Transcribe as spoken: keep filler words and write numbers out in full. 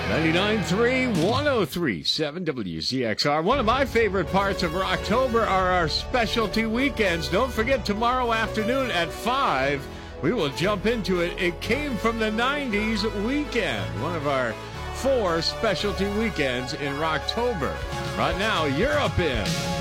ninety-nine point three, one oh three point seven W Z X R. One of my favorite parts of October are our specialty weekends. Don't forget, tomorrow afternoon at five, we will jump into it. It came from the nineties weekend. One of our four specialty weekends in Rocktober. Right now, Europe in.